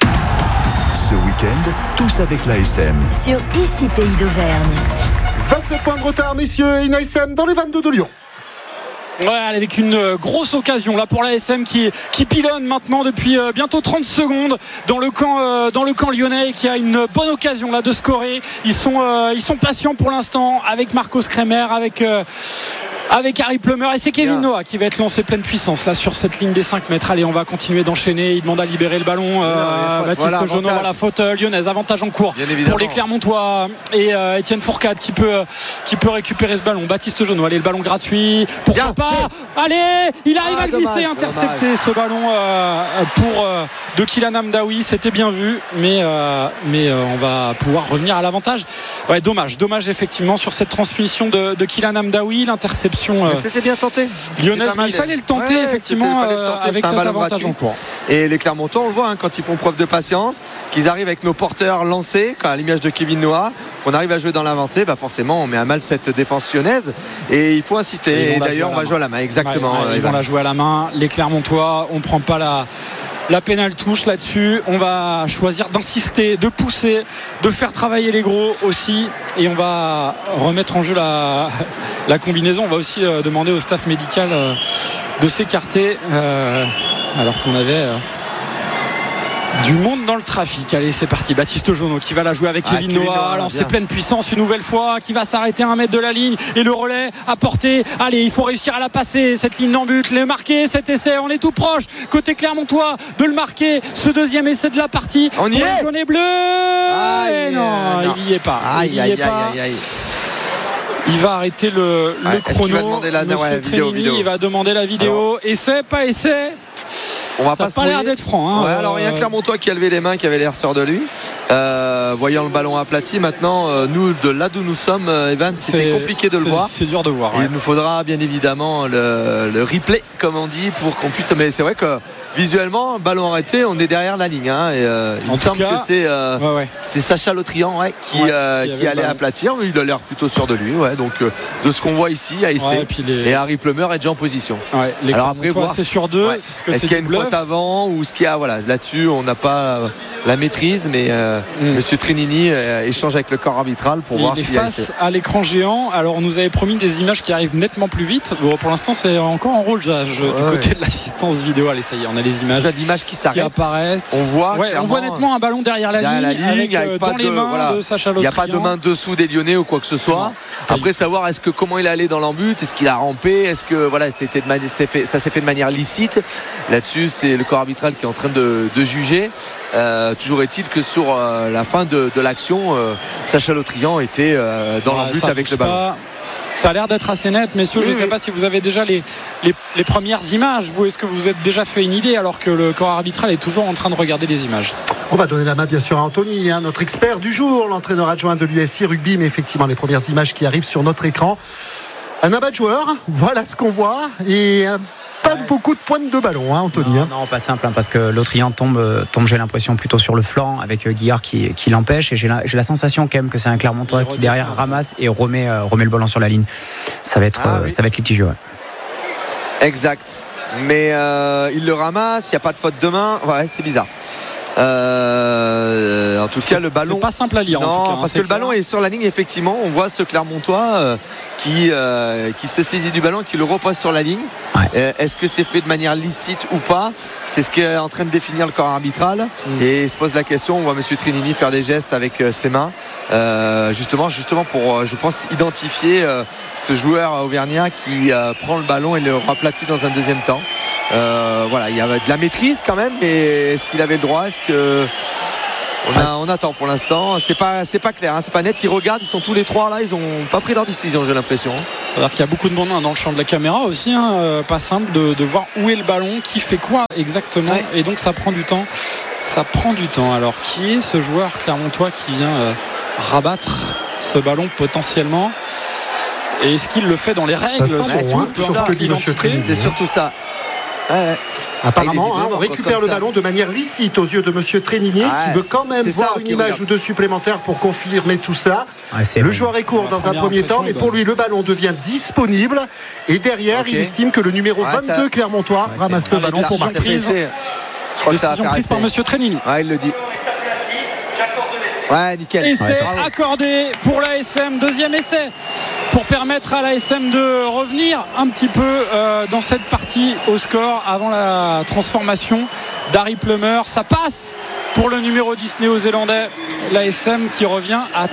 Ce week-end, tous avec l'ASM. Sur ICI Pays d'Auvergne. 27 points de retard, messieurs, et une ASM dans les 22 de Lyon. Ouais, avec une grosse occasion là pour l'ASM qui pilonne maintenant depuis bientôt 30 secondes dans le camp lyonnais, et qui a une bonne occasion là de scorer. Ils sont patients pour l'instant avec Marcos Kremer, avec Harry Plummer, et c'est Kevin Noah qui va être lancé pleine puissance là sur cette ligne des 5 mètres. Allez, on va continuer d'enchaîner. Il demande à libérer le ballon. Baptiste Jonot à la faute lyonnaise, avantage en cours pour les Clermontois, et Étienne Fourcade qui peut récupérer ce ballon. Baptiste Jonot, allez, le ballon gratuit, pourquoi pas, allez, il arrive à glisser, intercepter ce ballon de Kylian Hamdaoui. C'était bien vu, mais on va pouvoir revenir à l'avantage. Ouais, dommage effectivement sur cette transmission de Kylian Hamdaoui, l'interception. Mais c'était bien tenté. Lyonnaise, mais il fallait le tenter, effectivement, avec cet avantage en cours. Et les Clermontois, on le voit quand ils font preuve de patience, qu'ils arrivent avec nos porteurs lancés, à l'image de Kevin Noah, qu'on arrive à jouer dans l'avancée, forcément on met à mal cette défense lyonnaise, et il faut insister. Et d'ailleurs on va jouer à la main, exactement. Ils vont la jouer à la main, les Clermontois. On ne prend pas la pénale touche là-dessus. On va choisir d'insister, de pousser, de faire travailler les gros aussi, et on va remettre en jeu la combinaison. On va aussi demander au staff médical de s'écarter alors qu'on avait du monde dans le trafic. Allez, c'est parti. Baptiste Jonot qui va la jouer avec Kevin Noah, lancé pleine puissance une nouvelle fois, qui va s'arrêter à 1 mètre de la ligne, et le relais à portée. Allez, il faut réussir à la passer, cette ligne d'en but, le marquer, cet essai. On est tout proche côté Clermontois de le marquer, ce deuxième essai de la partie. On y est. Jaune et bleu. Il y est pas. Il va arrêter le chrono. Il va demander la vidéo. Il va demander la vidéo. Essai, pas essai. On va ça pas n'a pas l'air d'être franc. Alors il y a Clermontois qui a levé les mains, qui avait l'air sûr de lui, voyant le ballon aplati. Maintenant nous, de là d'où nous sommes, Evan, c'était compliqué de le voir. C'est dur de voir. Il nous faudra bien évidemment le replay, comme on dit, pour qu'on puisse. Mais c'est vrai que visuellement, ballon arrêté, on est derrière la ligne, il me semble que c'est Sacha Lotrian qui allait aplatir. Mais il a l'air plutôt sûr de lui, donc de ce qu'on voit ici à essai. Et Harry Plummer est déjà en position. Alors après, c'est sur deux. Est-ce qu'il y a une faute avant, ou ce qu'il y a, là-dessus on n'a pas la maîtrise, mais Monsieur Trinini échange avec le corps arbitral pour voir s'il y a face à l'écran géant. Alors on nous avait promis des images qui arrivent nettement plus vite. Bon, pour l'instant c'est encore en roulage du côté de l'assistance vidéo. Allez, ça y est, on a les images qui apparaissent. On voit nettement un ballon derrière la ligne avec dans les mains de Sacha Lotrian. Il n'y a pas de main dessous des Lyonnais ou quoi que ce soit. Après, savoir comment il est allé dans l'embut, est-ce qu'il a rampé, est-ce que ça s'est fait de manière licite. Là-dessus, c'est le corps arbitral qui est en train de juger. Toujours est-il que sur la fin de l'action, Sacha Lotrian était dans l'embut avec le ballon. Ça a l'air d'être assez net, messieurs. Je ne sais pas si vous avez déjà les premières images. Est-ce que vous êtes déjà fait une idée, alors que le corps arbitral est toujours en train de regarder les images? On va donner la main bien sûr à Anthony, notre expert du jour, l'entraîneur adjoint de l'USI Rugby. Mais effectivement, les premières images qui arrivent sur notre écran, un abat de joueur, voilà ce qu'on voit, et pas beaucoup de pointes de ballon, Anthony. Non, pas simple, parce que Lotrian tombe, j'ai l'impression, plutôt sur le flanc, avec Guillard qui l'empêche, et j'ai la sensation quand même que c'est un Clermontois qui derrière ramasse et remet le ballon sur la ligne. Ça va être litigieux. Exact. Mais il le ramasse, il n'y a pas de faute de main. C'est bizarre. En tout cas, le ballon. C'est pas simple à lire. Non, en tout cas, parce que le ballon est sur la ligne. Effectivement, on voit ce Clermontois qui se saisit du ballon, qui le repose sur la ligne. Ouais. Est-ce que c'est fait de manière licite ou pas? C'est ce qu'est en train de définir le corps arbitral. Et il se pose la question. On voit M. Trinini faire des gestes avec ses mains, justement pour, je pense, identifier ce joueur auvergnat qui prend le ballon et le raplatit dans un deuxième temps. Voilà, il y a de la maîtrise quand même, mais est-ce qu'il avait le droit? Est-ce que on attend pour l'instant? C'est pas clair, hein, c'est pas net. Ils regardent, ils sont tous les trois là, ils ont pas pris leur décision, j'ai l'impression. Alors qu'il y a beaucoup de monde dans le champ de la caméra aussi, hein, pas simple de voir où est le ballon, qui fait quoi exactement, et donc ça prend du temps. Alors qui est ce joueur clermontois qui vient rabattre ce ballon potentiellement? Et est-ce qu'il le fait dans les règles? Ça sent bon, sur ce que dit M. Trinini. C'est surtout ça. Apparemment, on récupère le ballon de manière licite aux yeux de M. Trinini, qui veut quand même voir une image ou deux supplémentaires pour confirmer tout ça. Le joueur est court dans un premier temps, mais pour lui, le ballon devient disponible. Et derrière, il estime que le numéro 22 clermontois ramasse le ballon pour marquer. Décision prise par M. Trinini. Il le dit. Ouais, nickel. Essai accordé pour l'ASM, deuxième essai pour permettre à l'ASM de revenir un petit peu dans cette partie au score avant la transformation d'Harry Plummer. Ça passe pour le numéro 10 néo-zélandais, l'ASM qui revient à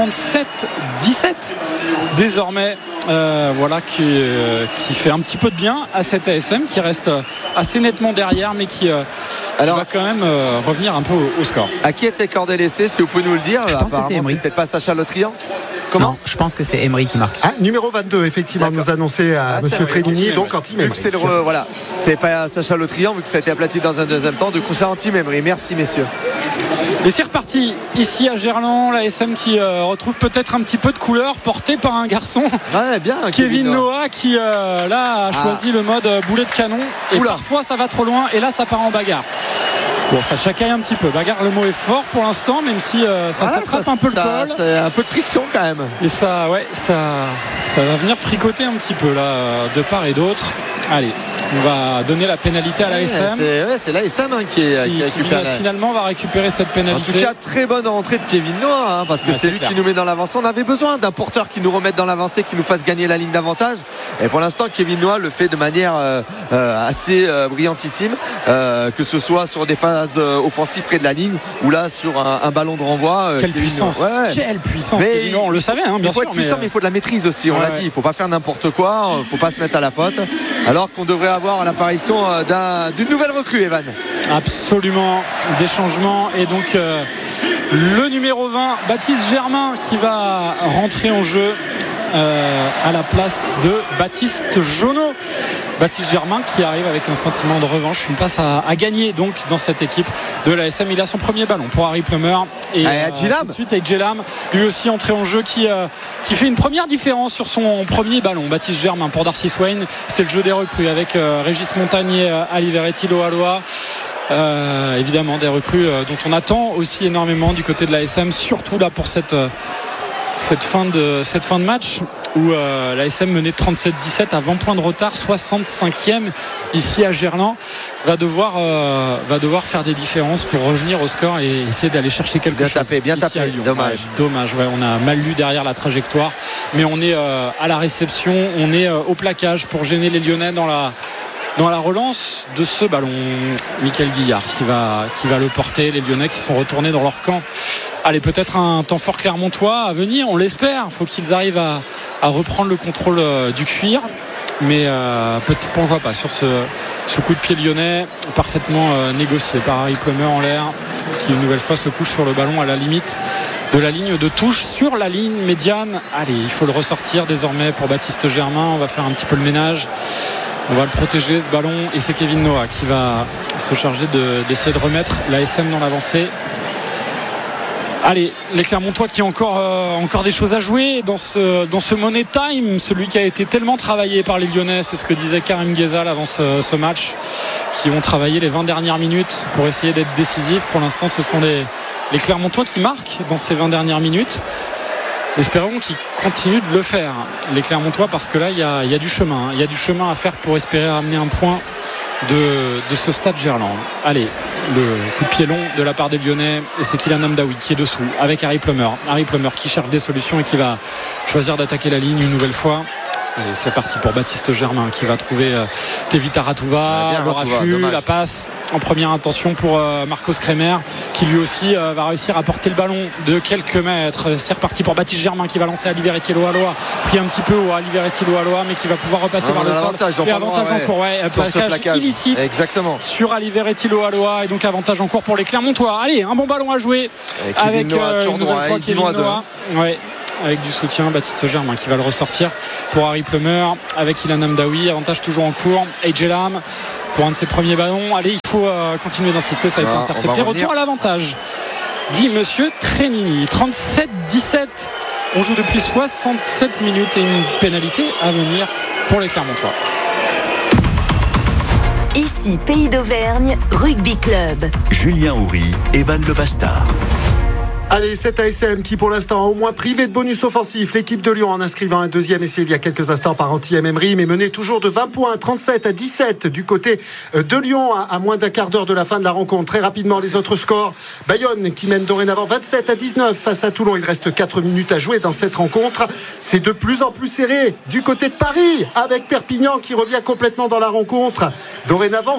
37-17 désormais. Voilà qui fait un petit peu de bien à cette ASM qui reste assez nettement derrière, mais qui va quand même revenir un peu au score. À qui est accordé l'essai, si vous pouvez nous le dire? Je pense que c'est Emery. Peut-être pas Sacha Lotrian. Comment? Non, je pense que c'est Emery qui marque. Numéro 22, effectivement, nous annonçait à M. Trinini, donc anti-Emery. Voilà, c'est pas Sacha Lotrian, vu que ça a été aplati dans un deuxième temps. Du coup, c'est anti-Emery. Merci, messieurs. Et c'est reparti ici à Gerland, l'ASM qui retrouve peut-être un petit peu de couleur, porté par un garçon, bien, Kevin Noah, qui là a choisi le mode boulet de canon. Et parfois ça va trop loin, et là ça part en bagarre. Bon, ça chacaille un petit peu. Bagarre, le mot est fort pour l'instant, même si ça s'attrape un peu le col. C'est un peu de friction quand même. Et ça va venir fricoter un petit peu là, de part et d'autre. Allez, on va donner la pénalité à l'ASM. C'est l'ASM qui récupère. Finalement va récupérer cette pénalité. En tout cas, très bonne rentrée de Kevin Noah, parce que c'est lui qui nous met dans l'avancée. On avait besoin d'un porteur qui nous remette dans l'avancée, qui nous fasse gagner la ligne d'avantage. Et pour l'instant, Kevin Noah le fait de manière assez brillantissime, que ce soit sur des phases offensives près de la ligne ou là sur un ballon de renvoi. Quelle puissance, Quelle puissance. Mais Kevin Noah, on le savait, hein, bien sûr. Il faut être puissant, mais il faut de la maîtrise aussi. On l'a dit, il ne faut pas faire n'importe quoi, il ne faut pas se mettre à la faute. Alors qu'on devrait avoir l'apparition d'une nouvelle recrue, Evan. Absolument, des changements. Et donc le numéro 20, Baptiste Germain, qui va rentrer en jeu à la place de Baptiste Jonot. Baptiste Germain qui arrive avec un sentiment de revanche, une place à gagner donc dans cette équipe de l'ASM. Il a son premier ballon pour Harry Plummer et tout de suite avec Djelam, lui aussi entré en jeu, qui fait une première différence sur son premier ballon. Baptiste Germain pour Darcy Swain, c'est le jeu des recrues avec Régis Montagnier, Ali Veretti, Loaloa. Évidemment des recrues dont on attend aussi énormément du côté de l'ASM, surtout là pour cette fin de match où l'ASM menait 37-17 à 20 points de retard, 65e ici à Gerland, va devoir faire des différences pour revenir au score et essayer d'aller chercher quelque chose. Bien tapé, à Lyon. dommage, on a mal lu derrière la trajectoire, mais on est à la réception, on est au plaquage pour gêner les Lyonnais dans la relance de ce ballon. Mickaël Guillard qui va le porter, les Lyonnais qui sont retournés dans leur camp. Allez, peut-être un temps fort clermontois à venir, on l'espère. Il faut qu'ils arrivent à reprendre le contrôle du cuir, mais peut-être pourquoi pas sur ce coup de pied lyonnais parfaitement négocié par Harry Plummer en l'air, qui une nouvelle fois se couche sur le ballon à la limite de la ligne de touche, sur la ligne médiane. Allez, il faut le ressortir désormais pour Baptiste Germain. On va faire un petit peu le ménage, on va le protéger ce ballon, et c'est Kevin Noah qui va se charger d'essayer de remettre l'ASM dans l'avancée. Allez, les Clermontois qui ont encore des choses à jouer dans ce Money Time, celui qui a été tellement travaillé par les Lyonnais, c'est ce que disait Karim Ghezal avant ce match, qui vont travailler les 20 dernières minutes pour essayer d'être décisifs. Pour l'instant, ce sont les Clermontois qui marquent dans ces 20 dernières minutes. Espérons qu'ils continuent de le faire, les Clermontois, parce que là il y a du chemin. Il y a du chemin à faire pour espérer amener un point de ce stade Gerland. Allez, le coup de pied long de la part des Lyonnais, et c'est Kylian Amdaoui qui est dessous avec Harry Plummer qui cherche des solutions et qui va choisir d'attaquer la ligne une nouvelle fois. Allez, c'est parti pour Baptiste Germain qui va trouver Tevi Taratouva, le raffut, la passe en première intention pour Marcos Kremer qui lui aussi va réussir à porter le ballon de quelques mètres. C'est reparti pour Baptiste Germain qui va lancer Aliveretti Loaloa, pris un petit peu au Aliveretti Loaloa, mais qui va pouvoir repasser vers le sol. Et avantage en cours, plaquage illicite. Exactement. Sur Aliveretti Loaloa, et donc avantage en cours pour les Clermontois. Allez, un bon ballon à jouer avec une nouvelle fois Kevin Noah. Ouais. Avec du soutien, Baptiste Germain qui va le ressortir pour Harry Plummer avec Kylian Amdaoui, avantage toujours en cours. Ejelam pour un de ses premiers ballons. Allez, il faut continuer d'insister, ça a été intercepté. Retour à l'avantage, dit monsieur Trenini. 37-17, on joue depuis 67 minutes et une pénalité à venir pour les Clermontois. Ici Pays d'Auvergne, Rugby Club. Julien Houry, Evan Le Bastard. Allez, cet ASM qui pour l'instant a au moins privé de bonus offensif l'équipe de Lyon en inscrivant un deuxième essai il y a quelques instants par Antiem Emery, mais menée toujours de 20 points, 37-17 du côté de Lyon à moins d'un quart d'heure de la fin de la rencontre. Très rapidement les autres scores. Bayonne qui mène dorénavant 27-19 face à Toulon. Il reste 4 minutes à jouer dans cette rencontre. C'est de plus en plus serré du côté de Paris avec Perpignan qui revient complètement dans la rencontre. Dorénavant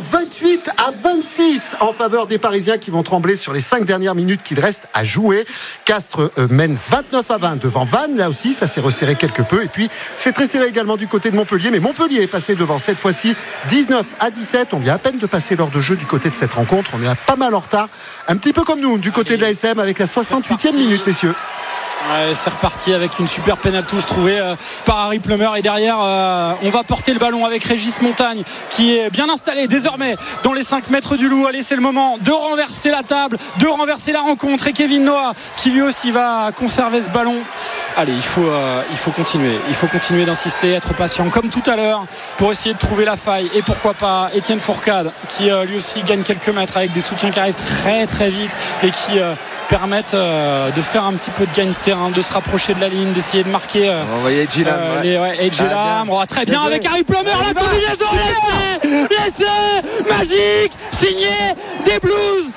28-26 en faveur des Parisiens qui vont trembler sur les 5 dernières minutes qu'il reste à jouer. Castres mène 29-20 devant Vannes. Là aussi, ça s'est resserré quelque peu. Et puis, c'est très serré également du côté de Montpellier. Mais Montpellier est passé devant cette fois-ci 19-17. On vient à peine de passer l'heure de jeu du côté de cette rencontre. On est pas mal en retard. Un petit peu comme nous, du côté de l'ASM avec la 68e minute, messieurs. Ouais, c'est reparti avec une super pénale touche trouvée par Harry Plummer, et derrière on va porter le ballon avec Régis Montagne qui est bien installé désormais dans les 5 mètres du loup. Allez, c'est le moment de renverser la table, de renverser la rencontre, et Kevin Noah qui lui aussi va conserver ce ballon. Allez, il faut continuer d'insister, être patient comme tout à l'heure pour essayer de trouver la faille, et pourquoi pas Étienne Fourcade qui lui aussi gagne quelques mètres avec des soutiens qui arrivent très très vite et qui permettent de faire un petit peu de gain de terrain, de se rapprocher de la ligne, d'essayer de marquer. On voyait Ejelam. Très bien avec Harry Plummer, la combinaison, l'essai magique signé des Blues.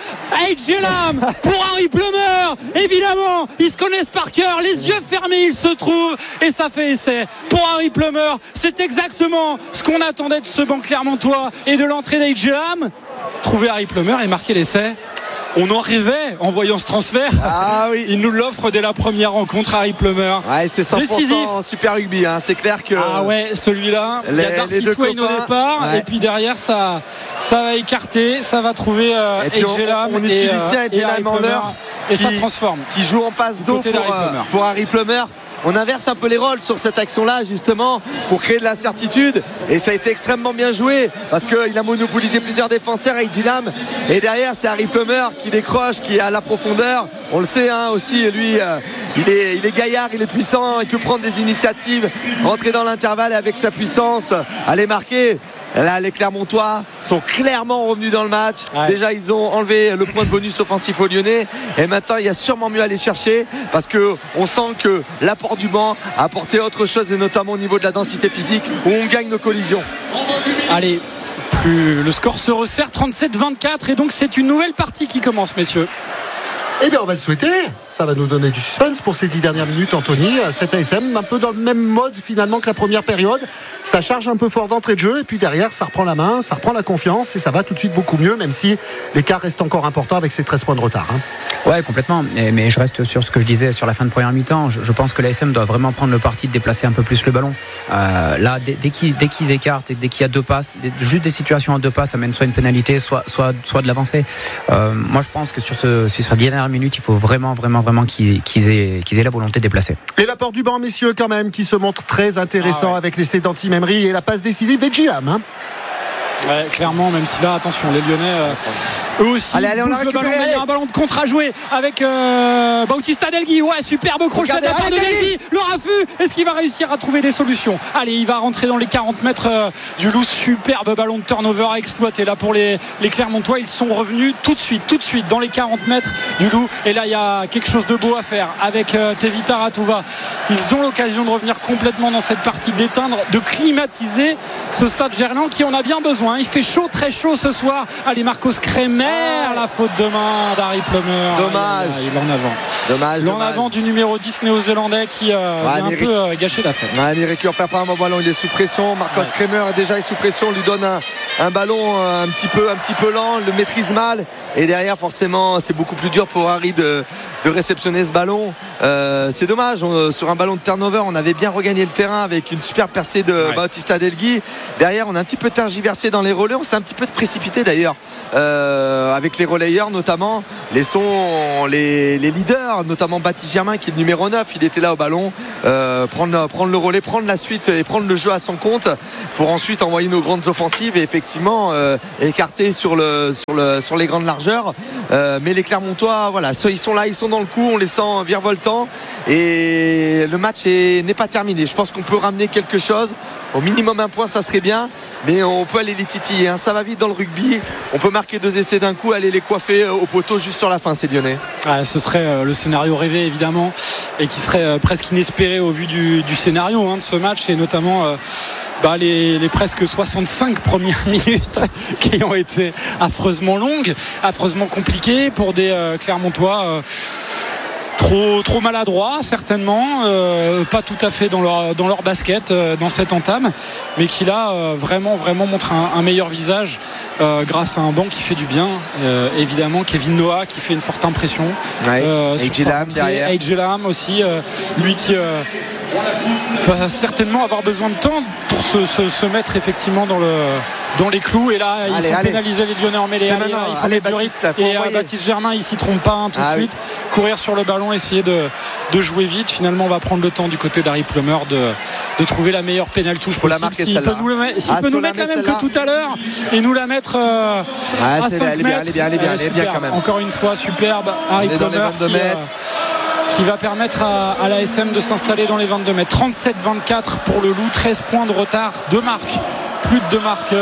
Ejelam pour Harry Plummer. Évidemment, ils se connaissent par cœur, les yeux fermés, ils se trouvent, et ça fait essai pour Harry Plummer. C'est exactement ce qu'on attendait de ce banc clermontois et de l'entrée d'Ejelam. Trouver Harry Plummer et marquer l'essai. On en rêvait en voyant ce transfert. Ah oui. Il nous l'offre dès la première rencontre, Harry Plummer. Ouais, c'est 100% décisif. Super rugby, hein. C'est clair que. Ah ouais, celui-là. Il y a Darcy Swain au départ, et puis derrière ça va écarter, ça va trouver Ejelam. On utilise bien Ejelam en heure et ça transforme. Qui joue en passe d'eau pour Harry Plummer. On inverse un peu les rôles sur cette action-là, justement, pour créer de la certitude. Et ça a été extrêmement bien joué parce qu'il a monopolisé plusieurs défenseurs avec Ejelam. Et derrière, c'est Harry Plummer qui décroche, qui est à la profondeur. On le sait, hein, aussi, lui, il est gaillard, il est puissant, il peut prendre des initiatives, rentrer dans l'intervalle avec sa puissance, aller marquer. Là, les Clermontois sont clairement revenus dans le match. Ouais. Déjà, ils ont enlevé le point de bonus offensif aux Lyonnais. Et maintenant, il y a sûrement mieux à aller chercher parce qu'on sent que l'apport du banc a apporté autre chose, et notamment au niveau de la densité physique où on gagne nos collisions. Allez, le score se resserre, 37-24. Et donc, c'est une nouvelle partie qui commence, messieurs. Eh bien, on va le souhaiter. Ça va nous donner du suspense pour ces 10 dernières minutes, Anthony. Cet ASM, un peu dans le même mode finalement que la première période. Ça charge un peu fort d'entrée de jeu, et puis derrière, ça reprend la main, ça reprend la confiance, et ça va tout de suite beaucoup mieux, même si l'écart reste encore important avec ces 13 points de retard. Ouais, complètement. Mais je reste sur ce que je disais sur la fin de première mi-temps. Je pense que l'ASM doit vraiment prendre le parti de déplacer un peu plus le ballon. Là, dès qu'ils écartent et dès qu'il y a 2 passes, juste des situations à 2 passes, ça mène soit une pénalité, soit de l'avancée. Moi, je pense que sur ces dernières minutes, il faut vraiment qu'ils aient la volonté de déplacer. Et l'apport du banc, messieurs, quand même, qui se montre très intéressant avec l'essai d'Antiem Emery et la passe décisive d'Ejelam. Ouais, clairement, même si là, attention, les Lyonnais eux aussi allez, on bougent le ballon. Il y a un ballon de contre à jouer avec Bautista Delgui. Ouais, superbe crochet de la part de Delgui. Le raffut, est-ce qu'il va réussir à trouver des solutions? Allez, il va rentrer dans les 40 mètres du loup. Superbe ballon de turnover à exploiter là pour les Clermontois. Ils sont revenus tout de suite dans les 40 mètres du loup. Et là, il y a quelque chose de beau à faire avec Tevi Taratouva. Ils ont l'occasion de revenir complètement dans cette partie, d'éteindre, de climatiser ce stade Gerland qui en a bien besoin. loin. Il fait chaud, très chaud ce soir. Allez, Marcos Kremer, la faute de main d'Harry Plummer. Dommage. Il est en avant. Dommage. En avant du numéro 10 néo-zélandais qui vient un peu gâcher la fête. Il récupère pas un bon ballon, il est sous pression. Marcos Kremer est déjà sous pression, lui donne un ballon un petit peu lent, le maîtrise mal. Et derrière, forcément, c'est beaucoup plus dur pour Harry de réceptionner ce ballon. C'est dommage, sur un ballon de turnover, on avait bien regagné le terrain avec une super percée de Bautista Delgui. Derrière, on a un petit peu tergiversé dans les relais, on s'est un petit peu précipité d'ailleurs, avec les relayeurs notamment. Les leaders, notamment Baptiste Germain qui est le numéro 9, il était là au ballon, prendre le relais, prendre la suite et prendre le jeu à son compte pour ensuite envoyer nos grandes offensives et effectivement écarter sur les grandes largeurs. Mais les Clermontois, voilà, ils sont là, ils sont dans le coup, on les sent virevoltants et le match n'est pas terminé. Je pense qu'on peut ramener quelque chose. Au minimum un point, ça serait bien, mais on peut aller les titiller, hein. Ça va vite dans le rugby, on peut marquer 2 essais d'un coup, aller les coiffer au poteau juste sur la fin, ces Lyonnais. Ce serait le scénario rêvé évidemment, et qui serait presque inespéré au vu du scénario de ce match, et notamment les presque 65 premières minutes qui ont été affreusement longues, affreusement compliquées pour des Clermontois trop maladroits certainement, pas tout à fait dans leur basket dans cette entame, mais qui là vraiment montre un meilleur visage grâce à un banc qui fait du bien, évidemment. Kevin Noah qui fait une forte impression, AJ Lam derrière, AJ Lam aussi, lui qui va certainement avoir besoin de temps pour se mettre effectivement dans les clous, et là ils sont pénalisés, les Lyonnais en mêlée. Baptiste Germain, il s'y trompe pas tout de suite, courir sur le ballon, essayer de jouer vite. Finalement on va prendre le temps du côté d'Harry Plummer de trouver la meilleure pénale touche possible, s'il peut nous mettre la même que tout à l'heure et nous la mettre à 5 mètres. Elle est bien quand même. Encore une fois superbe Harry Plummer qui va permettre à l'ASM de s'installer dans les 22 mètres. 37-24 pour le Loup, 13 points de retard, 2 marques, plus de 2 marques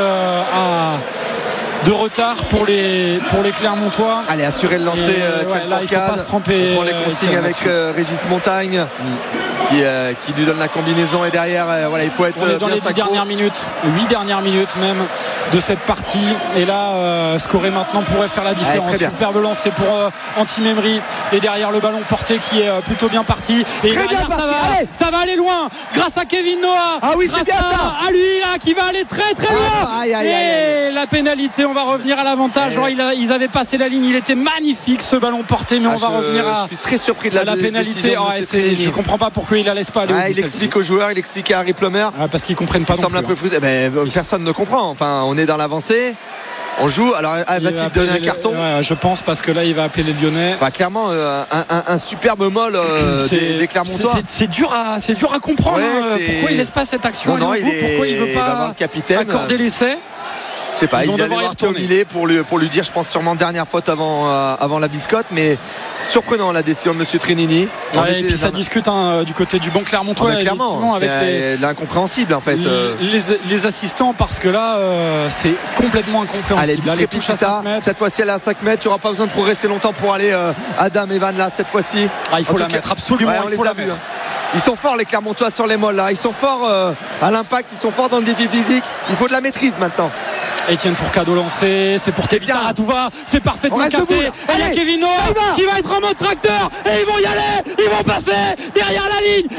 de retard pour les Clermontois. Allez, assurer le lancer. Là il ne faut pas se tromper. On prend les consignes avec Régis Montagne qui lui donne la combinaison, et derrière il faut être on est dans bien les 8 dernières minutes même de cette partie, et là scorer maintenant pourrait faire la différence. Superbe lancé pour Anti-Memri, et derrière le ballon porté qui est plutôt bien parti, et derrière ça va aller loin grâce à Kevin Noah, c'est bien ça, à lui là qui va aller très très loin. Et la pénalité, on va revenir à l'avantage. Ils avaient passé la ligne, il était magnifique ce ballon porté, mais on va revenir je suis très surpris de la pénalité. Je comprends pas pourquoi il la laisse pas aller. Il explique aux joueurs, il explique à Harry Plummer, parce qu'ils comprennent pas. Il semble un peu frustré, mais personne ne comprend. Enfin, on est dans l'avancée, on joue. Alors va-t-il donner un carton? Je pense, parce que là il va appeler les Lyonnais. Clairement un superbe molle des Clermontois. C'est dur à comprendre, pourquoi il laisse pas cette action. Pourquoi il veut pas accorder l'essai. Je sais pas, il va devoir tourner pour lui dire, je pense sûrement dernière faute avant la biscotte, mais surprenant la décision de M. Trinini. Et puis ça discute du côté du banc clermontois, clairement, avec l'incompréhensible en fait. Les assistants, parce que là c'est complètement incompréhensible. Allez, touche à 5 mètres. Cette fois-ci elle est à 5 mètres, tu n'auras pas besoin de progresser longtemps pour aller Adam Evan là cette fois-ci. Il faut la mettre absolument, il faut la mettre. Ils sont forts les Clermontois sur les molles là, ils sont forts à l'impact, ils sont forts dans le défi physique. Il faut de la maîtrise maintenant. Etienne Fourcade au lancer, c'est pour Tevita Ratouva, c'est parfaitement capté. Et il y a Kevin Noah qui va être en mode tracteur, et ils vont y aller, ils vont passer derrière la ligne.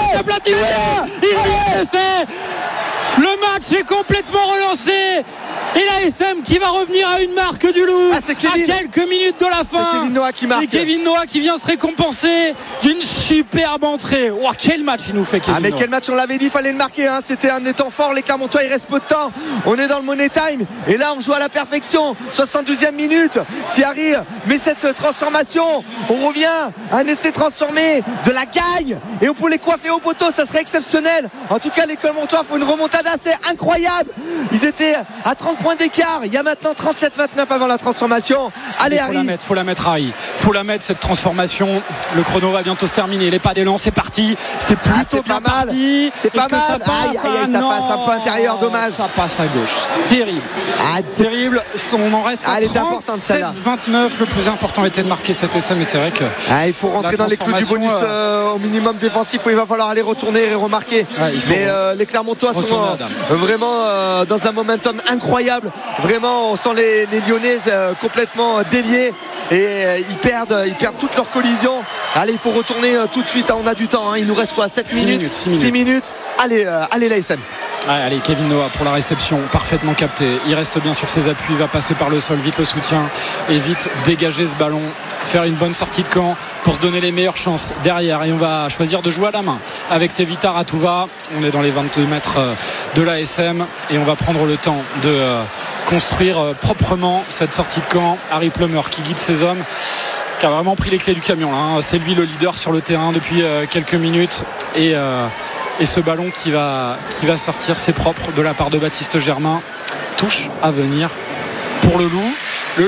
Le match est complètement relancé, et l'ASM qui va revenir à une marque du Loup à quelques minutes de la fin. C'est Kevin Noah qui marque. Et Kevin Noah qui vient se récompenser d'une superbe entrée. Quel match il nous fait, Kevin Noah. Quel match, on l'avait dit, il fallait le marquer, c'était un des temps forts. Les Clermontois, il reste peu de temps, on est dans le money time, et là on joue à la perfection. 72e minute, si Harry met cette transformation, on revient à un essai transformé de la gagne, et on peut les coiffer au poteau, ça serait exceptionnel. En tout cas les Clermontois font une remontada assez incroyable. Ils étaient à 30 points d'écart, il y a maintenant 37-29 avant la transformation. Allez Harry, faut la mettre Harry, faut la mettre cette transformation. Le chrono va bientôt se terminer, les pas d'élan, c'est parti, c'est plutôt bien parti. C'est pas mal, ça passe un peu intérieur, dommage. Ça passe à gauche, terrible. On en reste à 37-29. Le plus important était de marquer cet essai, mais c'est vrai que il faut rentrer dans les clous du bonus au minimum défensif, il va falloir aller retourner et remarquer. Mais les Clermontois sont vraiment dans un momentum incroyable. incroyable. Vraiment, on sent les Lyonnais complètement déliés et ils perdent toutes leurs collisions. Allez, il faut retourner tout de suite. On a du temps. Il nous reste quoi, 6 minutes. Allez, l'ASM. Allez, Kevin Noah pour la réception, parfaitement capté. Il reste bien sur ses appuis, il va passer par le sol, vite le soutien et vite dégager ce ballon, faire une bonne sortie de camp pour se donner les meilleures chances derrière. Et on va choisir de jouer à la main avec Tevita Ratouva. On est dans les 22 mètres de l'ASM et on va prendre le temps de construire proprement cette sortie de camp. Harry Plummer qui guide ses hommes, qui a vraiment pris les clés du camion là. C'est lui le leader sur le terrain depuis quelques minutes et ce ballon qui va sortir, c'est propre de la part de Baptiste Germain. Touche à venir pour le Loup.